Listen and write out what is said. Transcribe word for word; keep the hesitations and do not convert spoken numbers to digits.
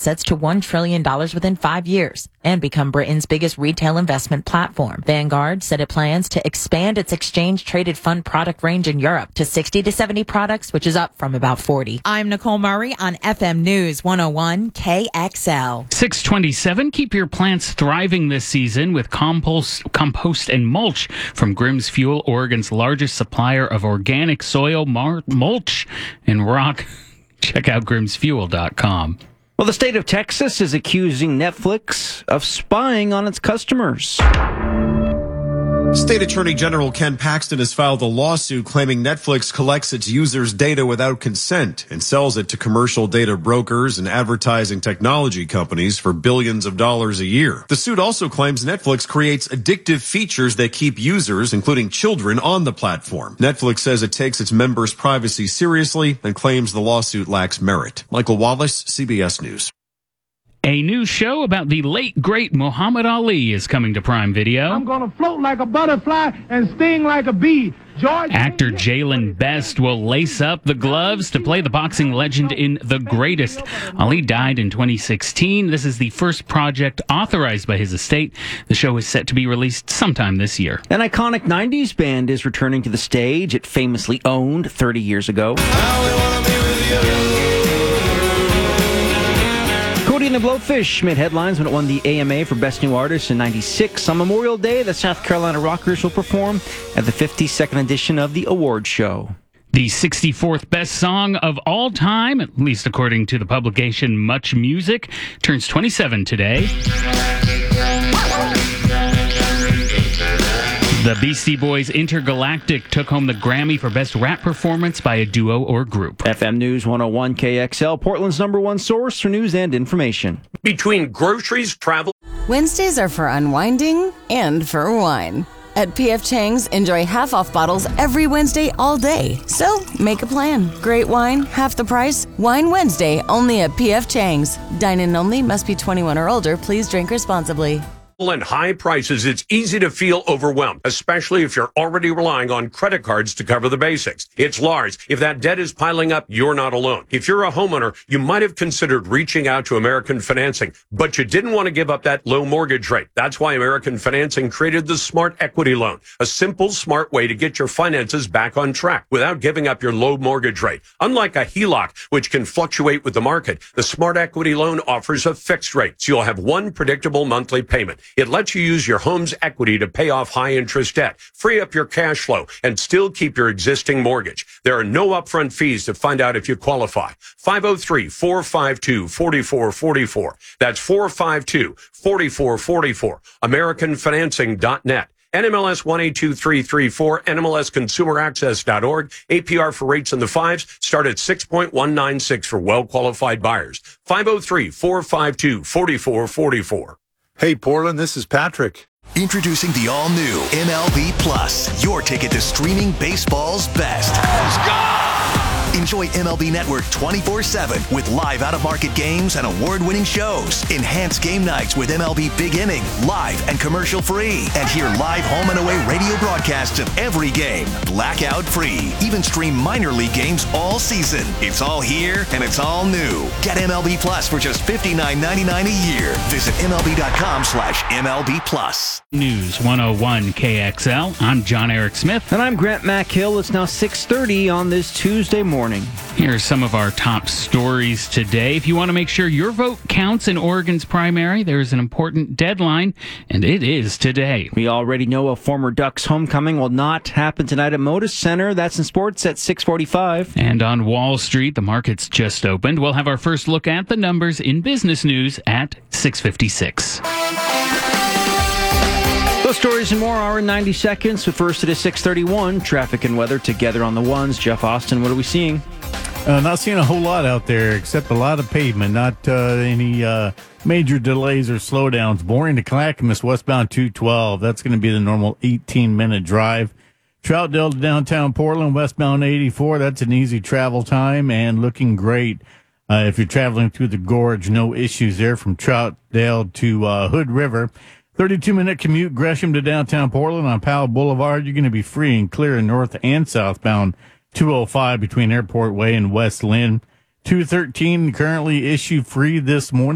assets to one trillion dollars within five years and become Britain's biggest retail investment platform. Vanguard said it plans to expand its exchange-traded fund product range in Europe to sixty to seventy products, which is up from about forty. I'm Nicole Murray on F M News one oh one K X L. six twenty-seven, keep your plants thriving this season with compost, compost and mulch from Grimm's Fuel, Oregon's largest supplier of organic soil, mar- mulch, and rock. Check out grims fuel dot com. Well, the state of Texas is accusing Netflix of spying on its customers. State Attorney General Ken Paxton has filed a lawsuit claiming Netflix collects its users' data without consent and sells it to commercial data brokers and advertising technology companies for billions of dollars a year. The suit also claims Netflix creates addictive features that keep users, including children, on the platform. Netflix says it takes its members' privacy seriously and claims the lawsuit lacks merit. Michael Wallace, C B S News. A new show about the late, great Muhammad Ali is coming to Prime Video. I'm going to float like a butterfly and sting like a bee. George. Actor Jalen Best will lace up the gloves to play the boxing legend in The Greatest. Ali died in twenty sixteen. This is the first project authorized by his estate. The show is set to be released sometime this year. An iconic nineties band is returning to the stage it famously owned thirty years ago. Cody and the Blowfish made headlines when it won the A M A for Best New Artist in ninety-six. On Memorial Day, the South Carolina Rockers will perform at the fifty-second edition of the award show. The sixty-fourth best song of all time, at least according to the publication Much Music, turns twenty-seven today. The Beastie Boys' Intergalactic took home the Grammy for Best Rap Performance by a Duo or Group. F M News one oh one K X L, Portland's number one source for news and information. Between groceries, travel... Wednesdays are for unwinding and for wine. At P F Chang's, enjoy half-off bottles every Wednesday all day. So, make a plan. Great wine, half the price. Wine Wednesday, only at P F Chang's. Dine-in only, must be twenty-one or older. Please drink responsibly. And high prices, it's easy to feel overwhelmed, especially if you're already relying on credit cards to cover the basics. It's Lars. If that debt is piling up, you're not alone. If you're a homeowner, you might have considered reaching out to American Financing, but you didn't want to give up that low mortgage rate. That's why American Financing created the Smart Equity Loan, a simple, smart way to get your finances back on track without giving up your low mortgage rate. Unlike a H E L O C, which can fluctuate with the market, the Smart Equity Loan offers a fixed rate, so you'll have one predictable monthly payment. It lets you use your home's equity to pay off high-interest debt, free up your cash flow, and still keep your existing mortgage. There are no upfront fees to find out if you qualify. five oh three, four five two, four four four four. That's four five two, four four four four. American Financing dot net. N M L S one eight two three three four, N M L S consumer access dot org. A P R for rates in the fives start at six point one nine six for well-qualified buyers. five oh three, four five two, four four four four. Hey, Portland, this is Patrick. Introducing the all-new M L B Plus, your ticket to streaming baseball's best. Let's go! Enjoy M L B Network twenty-four seven with live out-of-market games and award-winning shows. Enhanced game nights with M L B Big Inning, live and commercial-free. And hear live home and away radio broadcasts of every game, blackout-free. Even stream minor league games all season. It's all here, and it's all new. Get M L B Plus for just fifty-nine ninety-nine a year. Visit MLB.com slash MLB Plus. News one oh one K X L. I'm John Eric Smith. And I'm Grant McHill. It's now six thirty on this Tuesday morning. Here are some of our top stories today. If you want to make sure your vote counts in Oregon's primary, there is an important deadline, and it is today. We already know a former Ducks homecoming will not happen tonight at Moda Center. That's in sports at six forty-five. And on Wall Street, the market's just opened. We'll have our first look at the numbers in business news at six fifty-six. Those stories and more are in ninety seconds. But first, it is six thirty-one. Traffic and weather together on the ones. Jeff Austin, what are we seeing? Uh, not seeing a whole lot out there, except a lot of pavement. Not uh, any uh, major delays or slowdowns. Boring to Clackamas, westbound two twelve. That's going to be the normal eighteen-minute drive. Troutdale to downtown Portland, westbound eighty-four. That's an easy travel time and looking great. Uh, if you're traveling through the gorge, no issues there from Troutdale to uh, Hood River. thirty-two minute commute, Gresham to downtown Portland on Powell Boulevard. You're going to be free and clear in north and southbound two oh five between Airport Way and West Lynn. two thirteen currently issue free this morning.